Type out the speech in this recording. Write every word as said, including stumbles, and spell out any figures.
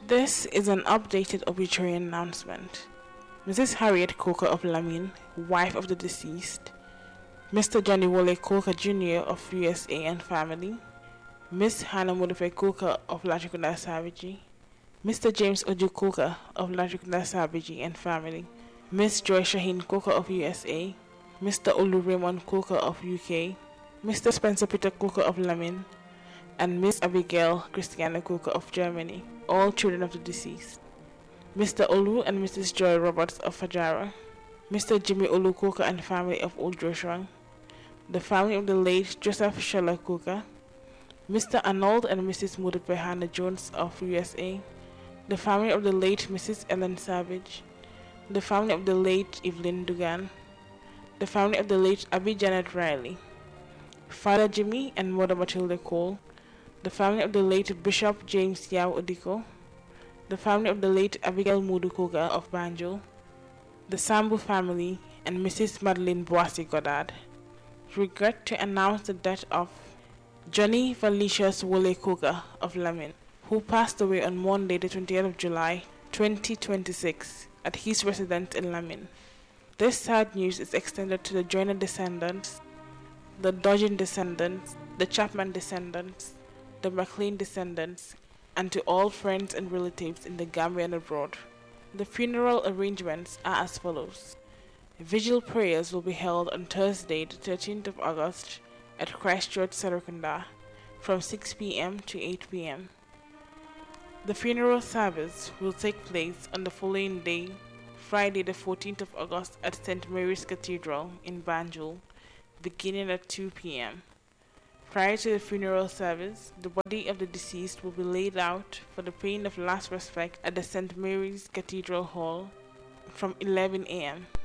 This is an updated obituary announcement. Missus Harriet Coker of Lamine, wife of the deceased. Mister Johnny Wole Coker Junior of U S A and family. Miss Hannah Modife Coker of Latrikunda Savage. Mister James Oju Coker of Latrikunda Savage and family. Miss Joy Shaheen Coker of U S A. Mister Olu Raymond Coker of U K. Mister Spencer Peter Coker of Lamine. And Miss Abigail Christiana Coker of Germany, all children of the deceased. Mister Olu and Missus Joy Roberts of Fajara. Mister Jimmy Olu Coker and family of Old Joshua. The family of the late Joseph Sheller Coker. Mister Arnold and Missus Modipe Hannah Jones of U S A. The family of the late Missus Ellen Savage. The family of the late Evelyn Dugan. The family of the late Abby Janet Riley. Father Jimmy and Mother Matilda Cole. The family of the late Bishop James Yao Odiko. The family of the late Abigail Mudu Koga of Banjul. The Sambu family and Missus Madeline Boissy Goddard. Regret to announce the death of Johnny Valicious Wole Koga of Lamine, who passed away on Monday the twentieth of July twenty twenty-six at his residence in Lamine. This sad news is extended to the Joyner descendants, the Dodgin descendants, the Chapman descendants, the McLean descendants, and to all friends and relatives in the Gambia and abroad. The funeral arrangements are as follows. Vigil prayers will be held on Thursday, the thirteenth of August at Christchurch, Serekunda, from six p m to eight p m The funeral service will take place on the following day, Friday, the fourteenth of August, at Saint Mary's Cathedral in Banjul, beginning at two p m Prior to the funeral service, the body of the deceased will be laid out for the paying of last respect at the Saint Mary's Cathedral Hall from eleven a m